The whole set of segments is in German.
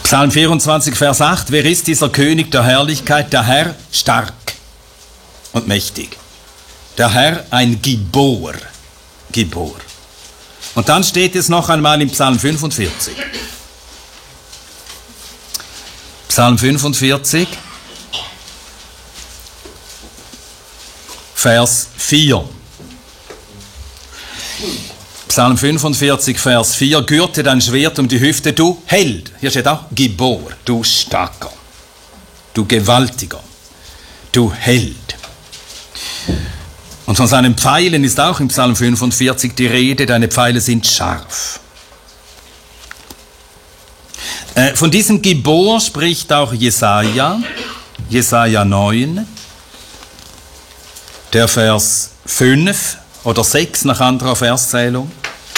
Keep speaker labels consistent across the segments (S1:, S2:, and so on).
S1: Psalm 24, Vers 8. Wer ist dieser König der Herrlichkeit? Der Herr stark und mächtig. Der Herr ein Gibor. Gibor. Und dann steht es noch einmal im Psalm 45. Psalm 45, Vers 4. Psalm 45, Vers 4. Gürte dein Schwert um die Hüfte, du Held. Hier steht auch Gibor, du Starker, du Gewaltiger, du Held. Und von seinen Pfeilen ist auch im Psalm 45 die Rede, deine Pfeile sind scharf. Von diesem Gibor spricht auch Jesaja 9, der Vers 5 oder 6 nach anderer Verszählung.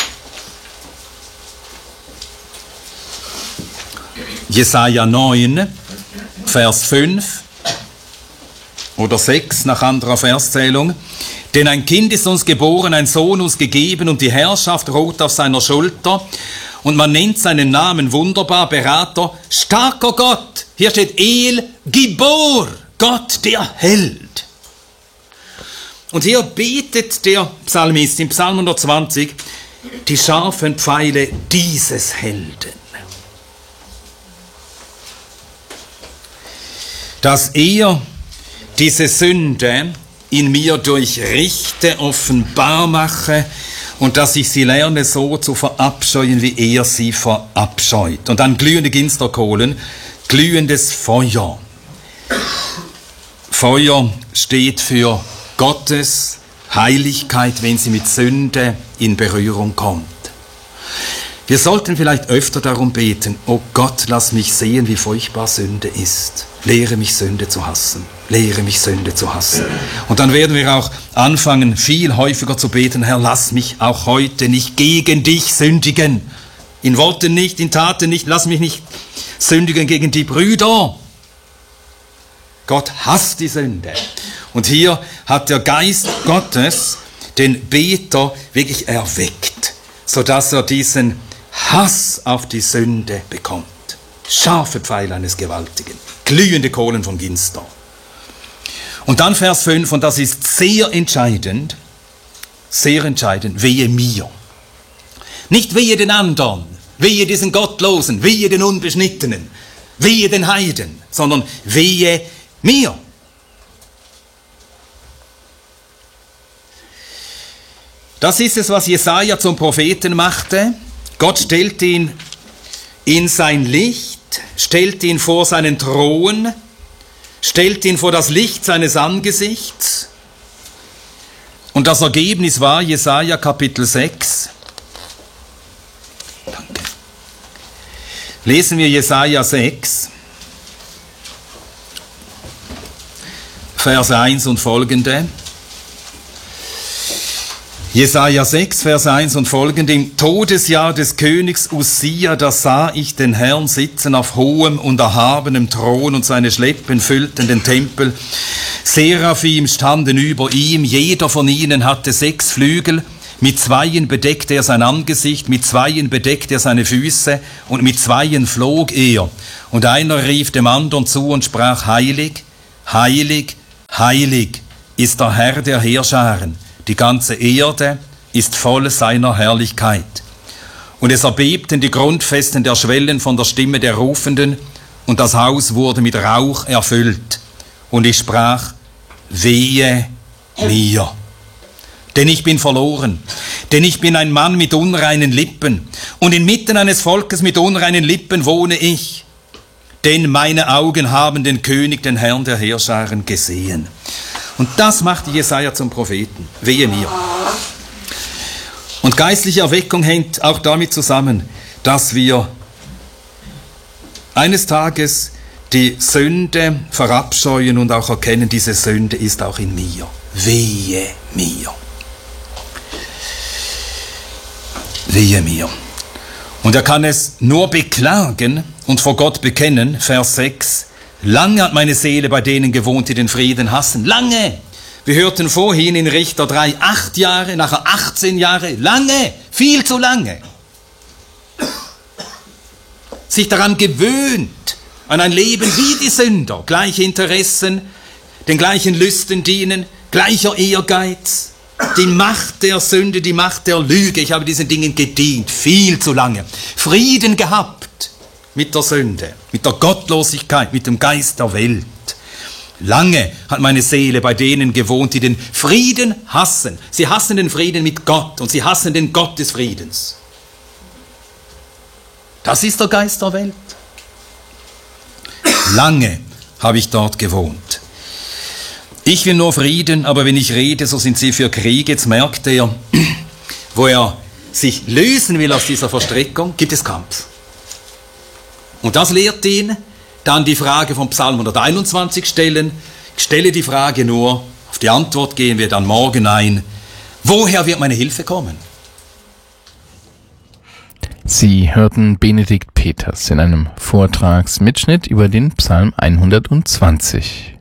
S1: Jesaja 9, Vers 5 oder 6 nach anderer Verszählung. Denn ein Kind ist uns geboren, ein Sohn uns gegeben und die Herrschaft ruht auf seiner Schulter. Und man nennt seinen Namen wunderbar, Berater, starker Gott. Hier steht El Gibor, Gott der Held. Und hier betet der Psalmist im Psalm 120 die scharfen Pfeile dieses Helden. Dass er diese Sünde in mir durchrichte, offenbar mache und dass ich sie lerne so zu verabscheuen, wie er sie verabscheut. Und dann glühende Ginsterkohlen, glühendes Feuer. Feuer steht für Gottes Heiligkeit, wenn sie mit Sünde in Berührung kommt. Wir sollten vielleicht öfter darum beten, oh Gott, lass mich sehen, wie furchtbar Sünde ist. Lehre mich Sünde zu hassen. Lehre mich Sünde zu hassen. Und dann werden wir auch anfangen, viel häufiger zu beten, Herr, lass mich auch heute nicht gegen dich sündigen. In Worten nicht, in Taten nicht, lass mich nicht sündigen gegen die Brüder. Gott hasst die Sünde. Und hier hat der Geist Gottes den Beter wirklich erweckt, sodass er diesen Hass auf die Sünde bekommt. Scharfe Pfeile eines Gewaltigen, glühende Kohlen von Ginster. Und dann Vers 5, und das ist sehr entscheidend, wehe mir. Nicht wehe den anderen, wehe diesen Gottlosen, wehe den Unbeschnittenen, wehe den Heiden, sondern wehe mir. Das ist es, was Jesaja zum Propheten machte. Gott stellt ihn in sein Licht, stellt ihn vor seinen Thron, stellt ihn vor das Licht seines Angesichts. Und das Ergebnis war Jesaja Kapitel 6. Danke. Lesen wir Jesaja 6, Vers 1 und folgende. Jesaja 6, Vers 1 und folgende. Im Todesjahr des Königs Ussia, da sah ich den Herrn sitzen auf hohem und erhabenem Thron und seine Schleppen füllten den Tempel. Seraphim standen über ihm, jeder von ihnen hatte 6 Flügel. Mit 2 bedeckte er sein Angesicht, mit 2 bedeckte er seine Füße und mit 2 flog er. Und einer rief dem anderen zu und sprach, heilig, heilig, heilig ist der Herr der Heerscharen. Die ganze Erde ist voll seiner Herrlichkeit. Und es erbebten die Grundfesten der Schwellen von der Stimme der Rufenden, und das Haus wurde mit Rauch erfüllt. Und ich sprach, wehe mir, denn ich bin verloren, denn ich bin ein Mann mit unreinen Lippen, und inmitten eines Volkes mit unreinen Lippen wohne ich, denn meine Augen haben den König, den Herrn der Heerscharen, gesehen. Und das machte Jesaja zum Propheten. Wehe mir. Und geistliche Erweckung hängt auch damit zusammen, dass wir eines Tages die Sünde verabscheuen und auch erkennen, diese Sünde ist auch in mir. Wehe mir. Wehe mir. Und er kann es nur beklagen und vor Gott bekennen, Vers 6, lange hat meine Seele bei denen gewohnt, die den Frieden hassen. Lange! Wir hörten vorhin in Richter 3, 8 Jahre, nachher 18 Jahre. Lange! Viel zu lange! sich daran gewöhnt, an ein Leben wie die Sünder, gleiche Interessen, den gleichen Lüsten dienen, gleicher Ehrgeiz, die Macht der Sünde, die Macht der Lüge. Ich habe diesen Dingen gedient, viel zu lange. Frieden gehabt mit der Sünde, mit der Gottlosigkeit, mit dem Geist der Welt. Lange hat meine Seele bei denen gewohnt, die den Frieden hassen. Sie hassen den Frieden mit Gott und sie hassen den Gott des Friedens. Das ist der Geist der Welt. Lange habe ich dort gewohnt. Ich will nur Frieden, aber wenn ich rede, so sind sie für Krieg. Jetzt merkt er, wo er sich lösen will aus dieser Verstrickung, gibt es Kampf. Und das lehrt ihn, dann die Frage vom Psalm 121 stellen. Ich stelle die Frage nur, auf die Antwort gehen wir dann morgen ein. Woher wird meine Hilfe kommen?
S2: Sie hörten Benedikt Peters in einem Vortragsmitschnitt über den Psalm 120.